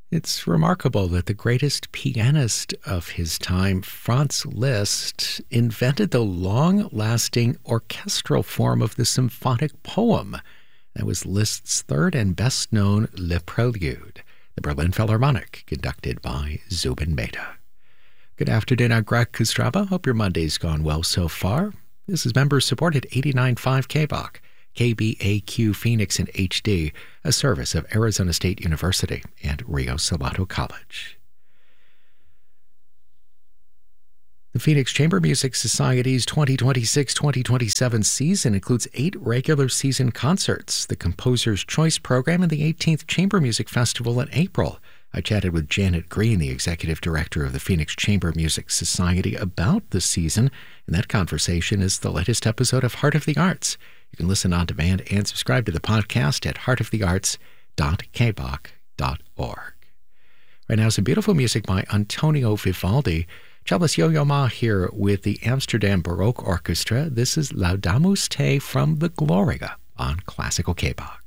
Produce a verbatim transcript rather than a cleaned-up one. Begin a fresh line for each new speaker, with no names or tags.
It's remarkable that the greatest pianist of his time, Franz Liszt, invented the long-lasting orchestral form of the symphonic poem. That was Liszt's third and best-known Le Prelude, the Berlin Philharmonic, conducted by Zubin Mehta. Good afternoon, I'm Greg Kostrava. Hope your Monday's gone well so far. This is member-supported eighty-nine point five K B A Q. K B A Q Phoenix in H D, a service of Arizona State University and Rio Salado College. The Phoenix Chamber Music Society's twenty twenty-six twenty twenty-seven season includes eight regular season concerts, the Composer's Choice Program, and the eighteenth Chamber Music Festival in April. I chatted with Janet Green, the executive director of the Phoenix Chamber Music Society, about the season, and that conversation is the latest episode of Heart of the Arts. You can listen on demand and subscribe to the podcast at heart of the arts dot k b a q dot org. Right now, some beautiful music by Antonio Vivaldi. Cellist Yo-Yo Ma here with the Amsterdam Baroque Orchestra. This is Laudamus Te from the Gloria on Classical K B A Q.